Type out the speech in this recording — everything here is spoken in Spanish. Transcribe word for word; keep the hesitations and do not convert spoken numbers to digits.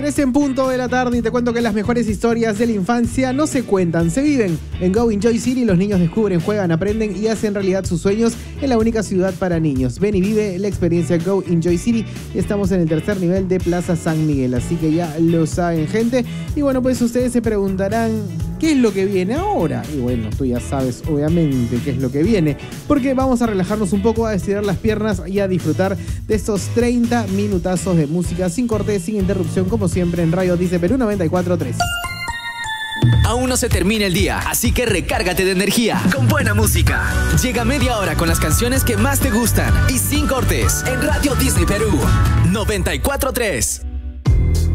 tres en punto de la tarde y te cuento que las mejores historias de la infancia no se cuentan, se viven. En Go Enjoy City los niños descubren, juegan, aprenden y hacen realidad sus sueños en la única ciudad para niños. Ven y vive la experiencia Go Enjoy City. Estamos en el tercer nivel de Plaza San Miguel, así que ya lo saben, gente. Y bueno, pues ustedes se preguntarán, ¿qué es lo que viene ahora? Y bueno, tú ya sabes obviamente qué es lo que viene, porque vamos a relajarnos un poco, a estirar las piernas y a disfrutar de estos treinta minutazos de música sin corte, sin interrupción, como siempre en Radio Dice Perú noventa y cuatro punto tres. Aún no se termina el día, así que recárgate de energía con buena música. Llega media hora con las canciones que más te gustan y sin cortes en Radio Disney Perú noventa y cuatro punto tres.